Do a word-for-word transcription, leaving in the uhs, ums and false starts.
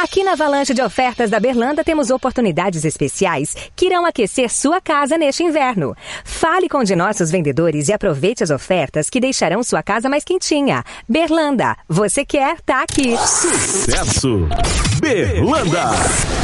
Aqui na Avalanche de Ofertas da Berlanda temos oportunidades especiais que irão aquecer sua casa neste inverno. Fale com um de nossos vendedores e aproveite as ofertas que deixarão sua casa mais quentinha. Berlanda, você quer, tá aqui. Sucesso! Berlanda!